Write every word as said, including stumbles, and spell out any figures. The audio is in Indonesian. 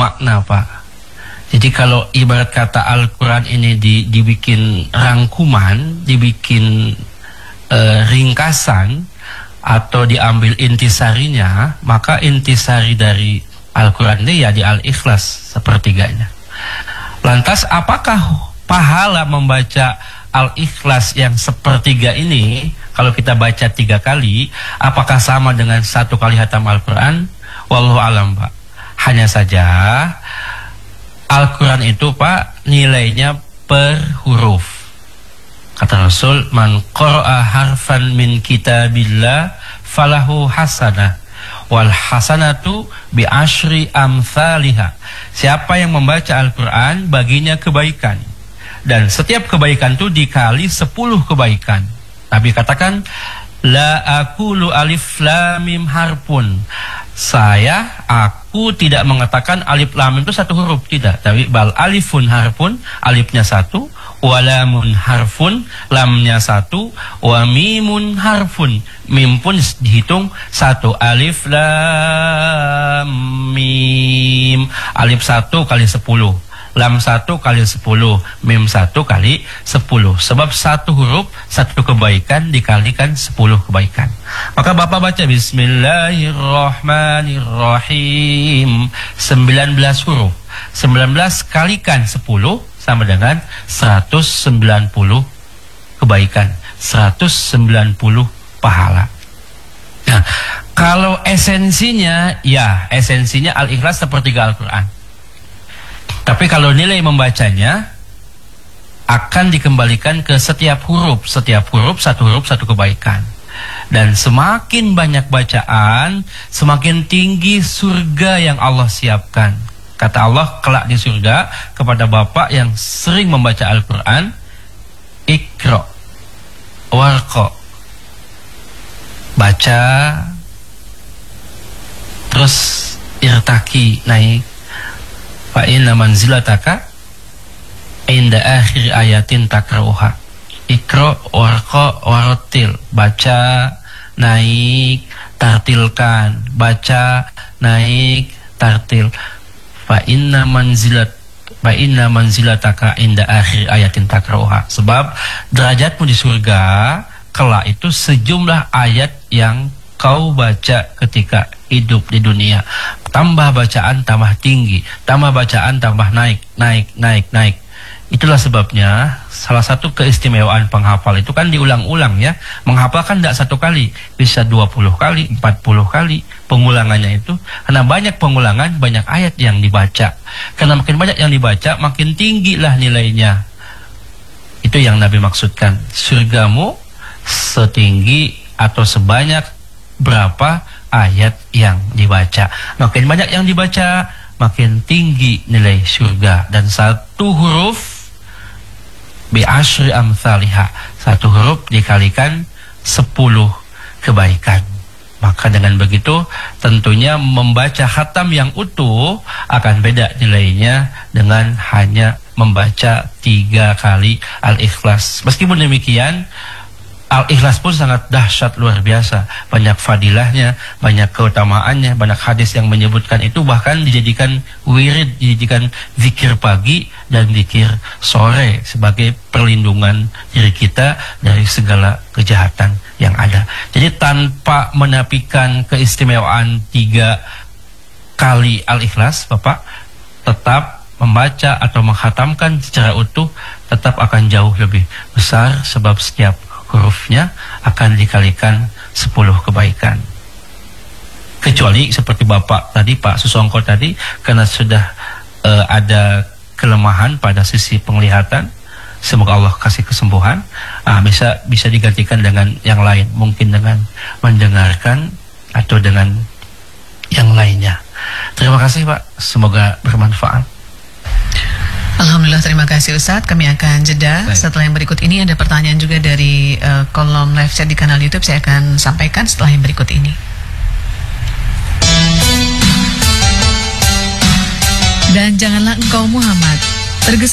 makna, Pak. Jadi kalau ibarat kata Al-Quran ini di, dibikin rangkuman, dibikin uh, ringkasan, atau diambil intisarinya, maka intisari dari Al-Quran ini ya di Al-Ikhlas sepertiganya. Lantas apakah pahala membaca Al-Ikhlas yang sepertiga ini, kalau kita baca tiga kali, apakah sama dengan satu kali hatam Al-Quran? Wallahu alam, Pak. Hanya saja Al-Quran itu, Pak, nilainya per huruf. Kata Rasul, man qara'a harfan min kitabillah falahu hasanah wal hasanatu bi asyri amsalihha. Siapa yang membaca Al-Quran, baginya kebaikan, dan setiap kebaikan itu dikali sepuluh kebaikan. Nabi katakan, la aqulu alif lam mim harfun. Saya, aku tidak mengatakan alif lam itu satu huruf, tidak. Tapi bal alifun harfun, alifnya satu, walamun harfun, lamnya satu, wa mimun harfun, mim pun dihitung satu. Alif lam mim, alif satu kali sepuluh, lam satu kali sepuluh, mim satu kali sepuluh. Sebab satu huruf, satu kebaikan dikalikan sepuluh kebaikan. Maka Bapak baca Bismillahirrahmanirrahim, sembilan belas huruf, sembilan belas kalikan sepuluh sama dengan seratus sembilan puluh kebaikan, seratus sembilan puluh pahala. Nah, kalau esensinya, ya esensinya Al-Ikhlas sepertiga Al-Quran. Tapi kalau nilai membacanya akan dikembalikan ke setiap huruf, setiap huruf satu huruf satu kebaikan. Dan semakin banyak bacaan, semakin tinggi surga yang Allah siapkan. Kata Allah kelak di surga kepada bapak yang sering membaca Al-Quran, Iqra warqa, baca terus irtaki, naik. Fa inna manzilataka inda akhir ayatin takrauha. Iqra warqa warattil, baca, naik, tartilkan, baca, naik, tartil. Fa inna manzilat fa inna manzilataka inda akhir ayatin takrauha. Sebab derajatmu di surga kelak itu sejumlah ayat yang kau baca ketika hidup di dunia. Tambah bacaan tambah tinggi, tambah bacaan tambah naik, naik, naik, naik. Itulah sebabnya salah satu keistimewaan penghafal itu kan diulang-ulang, ya. Menghafal kan tidak satu kali, bisa dua puluh kali, empat puluh kali pengulangannya itu. Karena banyak pengulangan, banyak ayat yang dibaca. Karena makin banyak yang dibaca, makin tinggilah nilainya. Itu yang Nabi maksudkan. Surgamu setinggi atau sebanyak berapa ayat yang dibaca. Makin banyak yang dibaca, makin tinggi nilai surga. Dan satu huruf bi asyri amsalihha, satu huruf dikalikan sepuluh kebaikan. Maka dengan begitu tentunya membaca khatam yang utuh akan beda nilainya dengan hanya membaca tiga kali Al-Ikhlas. Meskipun demikian, Al-Ikhlas pun sangat dahsyat, luar biasa. Banyak fadilahnya, banyak keutamaannya, banyak hadis yang menyebutkan itu. Bahkan dijadikan wirid, dijadikan zikir pagi dan zikir sore sebagai perlindungan diri kita dari segala kejahatan yang ada. Jadi tanpa menafikan keistimewaan tiga kali Al-Ikhlas, Bapak tetap membaca atau menghatamkan secara utuh tetap akan jauh lebih besar, sebab setiap hurufnya akan dikalikan sepuluh kebaikan. Kecuali seperti Bapak tadi, Pak Susongko tadi, karena sudah uh, ada kelemahan pada sisi penglihatan, semoga Allah kasih kesembuhan, uh, bisa bisa digantikan dengan yang lain, mungkin dengan mendengarkan atau dengan yang lainnya. Terima kasih, Pak, semoga bermanfaat. Alhamdulillah, terima kasih Ustadz. Kami akan jeda. Baik. Setelah yang berikut ini ada pertanyaan juga dari uh, kolom live chat di kanal YouTube. Saya akan sampaikan setelah yang berikut ini. Dan janganlah engkau Muhammad tergesa